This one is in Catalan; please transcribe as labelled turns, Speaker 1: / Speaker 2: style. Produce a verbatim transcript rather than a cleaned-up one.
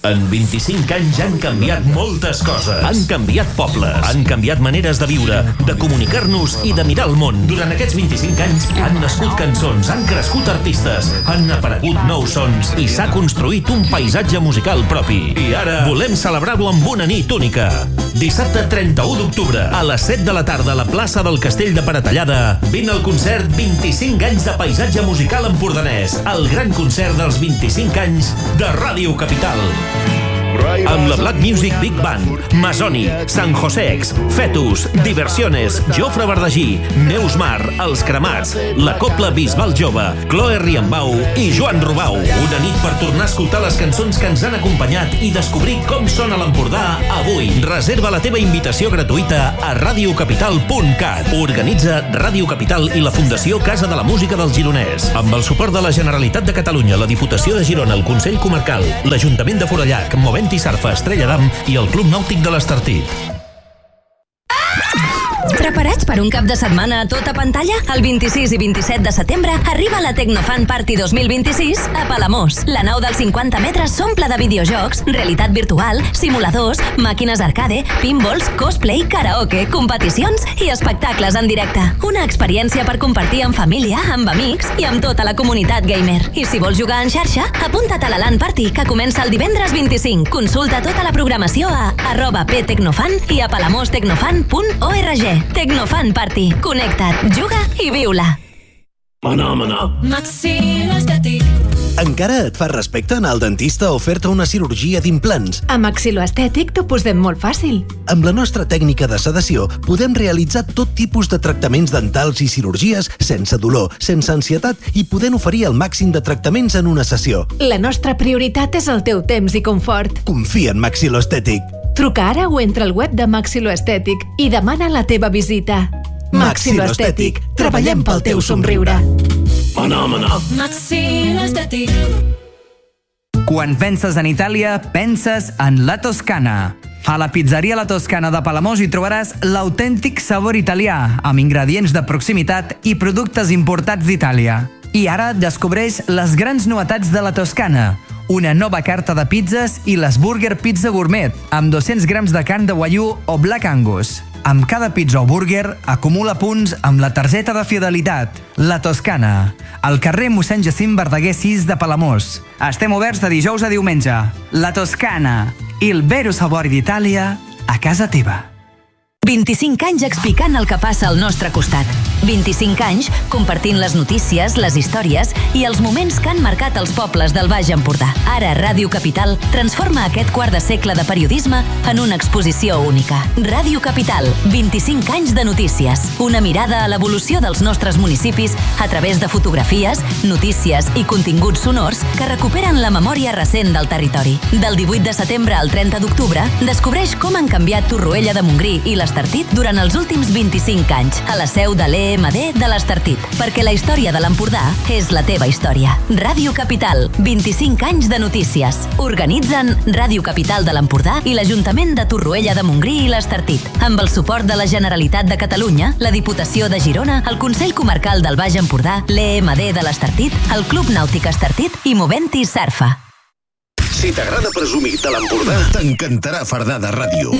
Speaker 1: En vint-i-cinc anys han canviat moltes coses. Han canviat pobles, han canviat maneres de viure, de comunicar-nos i de mirar el món. Durant aquests vint-i-cinc anys han nascut cançons, han crescut artistes, han aparegut nous sons i s'ha construït un paisatge musical propi. I ara volem celebrar-ho amb una nit única. Dissabte trenta-u d'octubre, a les set de la tarda a la plaça del Castell de Paratallada, vine al concert vint-i-cinc anys de paisatge musical empordanès, el gran concert dels vint-i-cinc anys de Ràdio Capital. Amb la Black Music Big Band, Masoni, San Josex, Fetus, Diversiones, Jofre Verdagí, Neus Mar, Els Cremats, la Copla Bisbal Jove, Chloe Riambau i Joan Rubau. Una nit per tornar a escoltar les cançons que ens han acompanyat i descobrir com sona l'Empordà avui. Reserva la teva invitació gratuïta a radiocapital punt cat. Organitza Ràdio Capital i la Fundació Casa de la Música del Gironès. Amb el suport de la Generalitat de Catalunya, la Diputació de Girona, el Consell Comarcal, l'Ajuntament de Forallac, Movent i Sarfa Estrella d'Am i el Club Nàutic de l'Estartit.
Speaker 2: Preparats per un cap de setmana a tota pantalla? El vint-i-sis i vint-i-set de setembre arriba la Tecnofan Party dos mil vint-i-sis a Palamós. La nau dels cinquanta metres s'omple de videojocs, realitat virtual, simuladors, màquines arcade, pinballs, cosplay, karaoke, competicions i espectacles en directe. Una experiència per compartir amb família, amb amics i amb tota la comunitat gamer. I si vols jugar en xarxa, apunta't a la LAN Party, que comença el divendres vint-i-cinc. Consulta tota la programació a arroba ptecnofan i a palamostecnofan punt org. Tecnofan Party. Connecta't, juga i viu-la.
Speaker 3: Mana, mana.
Speaker 4: Maxilo Estètic.
Speaker 3: Encara et fa respecte anar al dentista o fer-te una cirurgia d'implants?
Speaker 5: A Maxilo Estètic t'ho posem molt fàcil.
Speaker 3: Amb la nostra tècnica de sedació podem realitzar tot tipus de tractaments dentals i cirurgies sense dolor, sense ansietat i podent oferir el màxim de tractaments en una sessió.
Speaker 5: La nostra prioritat és el teu temps i confort.
Speaker 3: Confia en Maxilo Estètic.
Speaker 5: Truca ara o entra al web de Maxilo Estètic i demana la teva visita. Maxilo Estètic. Treballem pel teu somriure.
Speaker 3: Mana, mana.
Speaker 4: Maxilo Estètic.
Speaker 6: Quan penses en Itàlia, penses en la Toscana. A la pizzeria La Toscana de Palamós hi trobaràs l'autèntic sabor italià, amb ingredients de proximitat i productes importats d'Itàlia. I ara descobreix les grans novetats de La Toscana. Una nova carta de pizzas i l'Sburger Pizza Gourmet, amb dos-cents grams de carn de Wagyu o Black Angus. Amb cada pizza o burger acumula punts amb la targeta de fidelitat. La Toscana, al carrer mossèn Jacint Verdaguer sis de Palamós. Estem oberts de dijous a diumenge. La Toscana, il vero sabor d'Itàlia a casa teva.
Speaker 2: vint-i-cinc anys explicant el que passa al nostre costat. vint-i-cinc anys compartint les notícies, les històries i els moments que han marcat els pobles del Baix Empordà. Ara Ràdio Capital transforma aquest quart de segle de periodisme en una exposició única. Ràdio Capital, vint-i-cinc anys de notícies. Una mirada a l'evolució dels nostres municipis a través de fotografies, notícies i continguts sonors que recuperen la memòria recent del territori. Del divuit de setembre al trenta d'octubre, descobreix com han canviat Torroella de Montgrí i les Estartit durant els últims vint-i-cinc anys a la seu de l'E M D de l'Estartit, perquè la història de l'Empordà és la teva història. Ràdio Capital, vint-i-cinc anys de notícies. Organitzen Ràdio Capital de l'Empordà i l'Ajuntament de Torroella de Montgrí i l'Estartit, amb el suport de la Generalitat de Catalunya, la Diputació de Girona, el Consell Comarcal del Baix Empordà, l'E M D de l'Estartit, el Club Nàutic Estartit i Movent i Sarfa.
Speaker 7: Si t'agrada presumir de l'Empordà, t'encantarà Fardada Ràdio.